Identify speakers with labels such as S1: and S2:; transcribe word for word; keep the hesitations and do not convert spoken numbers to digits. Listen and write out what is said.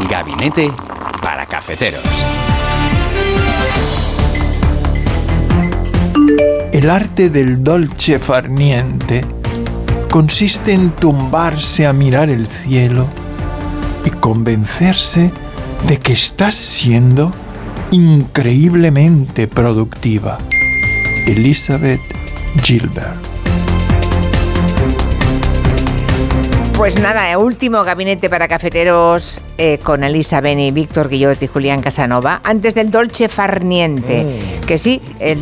S1: Gabinete para Cafeteros.
S2: El arte del dolce far niente consiste en tumbarse a mirar el cielo y convencerse de que estás siendo increíblemente productiva. Elizabeth Gilbert.
S3: Pues nada, último gabinete para cafeteros eh, con Elisa Beni, Víctor Guillot y Julián Casanova. Antes del dolce far niente, mm. que sí, el